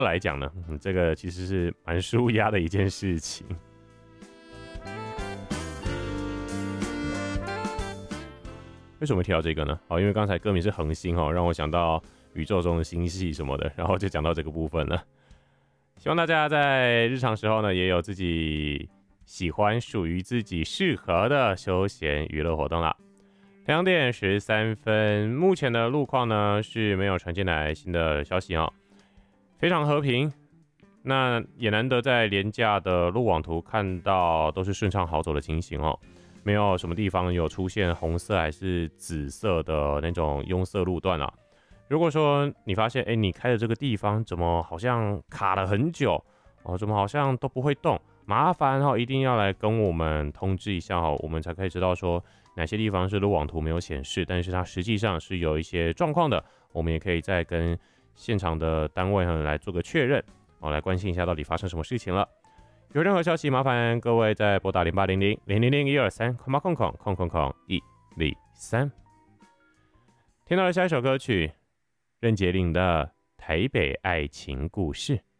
来讲呢，这个其实是蛮舒压的一件事情。为什么会提到这个呢？因为刚才歌名是恒星让我想到宇宙中的星系什么的，然后就讲到这个部分了。希望大家在日常时候呢，也有自己喜欢、属于自己适合的休闲娱乐活动啦。太阳点13分，目前的路况呢是没有传进来新的消息非常和平。那也难得在连假的路网图看到都是顺畅好走的情形没有什么地方有出现红色还是紫色的那种拥塞路段啊。如果说你发现你开的这个地方怎么好像卡了很久怎么好像都不会动，麻烦一定要来跟我们通知一下我们才可以知道说哪些地方是路网图没有显示，但是它实际上是有一些状况的，我们也可以再跟现场的单位来做个确认来关心一下到底发生什么事情了。有任何消息，麻烦各位再拨打0800-000-123-123。听到了下一首歌曲，任杰林的《台北爱情故事》。